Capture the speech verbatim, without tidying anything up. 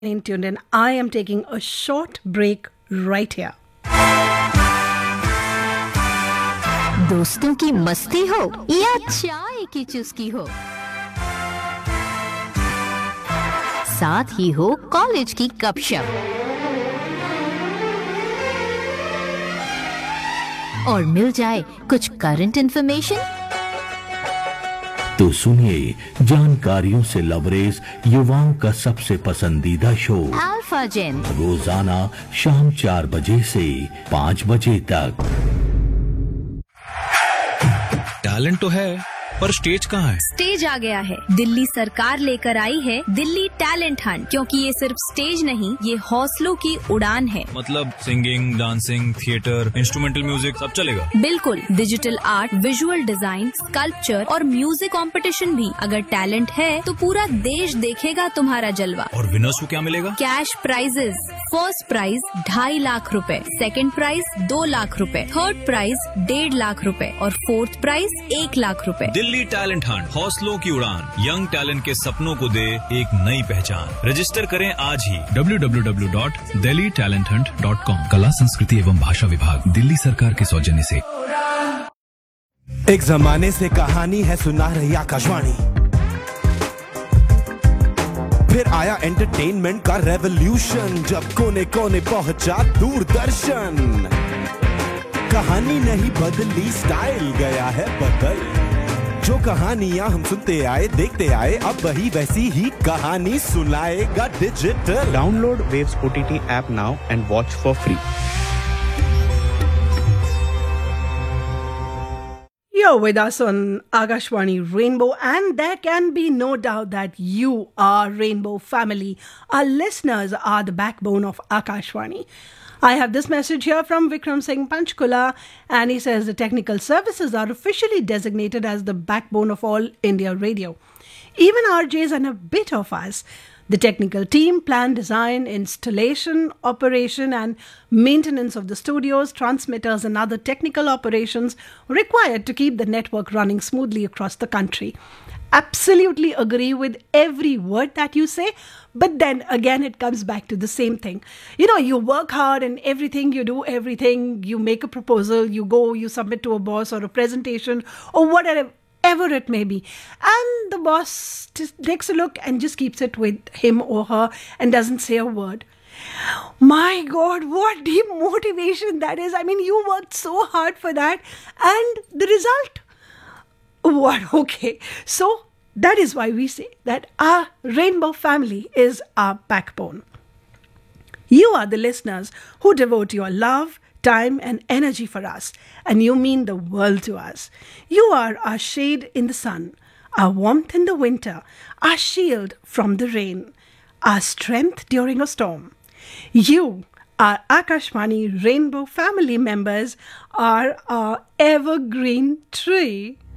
In tuned in. I am taking a short break right here. दोस्तों की मस्ती हो या चाय की चुस्की हो, साथ ही हो कॉलेज की गपशप और मिल जाए कुछ करंट इन्फॉर्मेशन, तो सुनिए जानकारियों से लबरेज युवाओं का सबसे पसंदीदा शो अल्फा जेन, रोजाना शाम चार बजे से पाँच बजे तक। टैलेंट तो है पर स्टेज कहाँ है? स्टेज आ गया है। दिल्ली सरकार लेकर आई है दिल्ली टैलेंट हंट, क्योंकि ये सिर्फ स्टेज नहीं, ये हौसलों की उड़ान है। मतलब singing, dancing, theatre, instrumental music सब चलेगा? बिल्कुल, digital art, visual design, sculpture और म्यूजिक कंपटीशन भी। अगर टैलेंट है तो पूरा देश देखेगा तुम्हारा जलवा। और विनर्स को क्या मिलेगा? Cash prices. फर्स्ट प्राइज ढाई लाख रुपए, सेकंड प्राइज दो लाख रुपए, थर्ड प्राइज डेढ़ लाख रुपए और फोर्थ प्राइज एक लाख रुपए। दिल्ली टैलेंट हंट, हौसलों की उड़ान, यंग टैलेंट के सपनों को दे एक नई पहचान। रजिस्टर करें आज ही W W W dot Delhi talent Hunt dot com. कला, संस्कृति एवं भाषा विभाग, दिल्ली सरकार के सौजन्य से। एक जमाने से कहानी है सुना रही आकाशवाणी, फिर आया एंटरटेनमेंट का रेवोल्यूशन, जब कोने कोने पहुंचा दूरदर्शन। कहानी नहीं बदली, स्टाइल गया है बदल। जो कहानियां हम सुनते आए देखते आए, अब वही वैसी ही कहानी सुनाएगा digital. Download waves O T T app now and watch for free. You're with us on Akashwani Rainbow, and there can be no doubt that you are Rainbow family. Our listeners are the backbone of Akashwani. I have this message here from Vikram Singh Panchkula, and he says the technical services are officially designated as the backbone of all India radio. Even R Js and a bit of us. The technical team plan design, installation, operation and maintenance of the studios, transmitters and other technical operations required to keep the network running smoothly across the country. Absolutely agree with every word that you say, but then again it comes back to the same thing. You know, you work hard and everything, you do everything, you make a proposal, you go, you submit to a boss or a presentation or whatever. Ever it may be, and the boss just takes a look and just keeps it with him or her and doesn't say a word. My God, what demotivation that is. I mean, you worked so hard for that, and the result? What? Okay. So that is why we say that our Rainbow family is our backbone. You are the listeners who devote your love, time and energy for us, and you mean the world to us. You are our shade in the sun, our warmth in the winter, our shield from the rain, our strength during a storm. You, our Akashwani Rainbow family members, are our evergreen tree.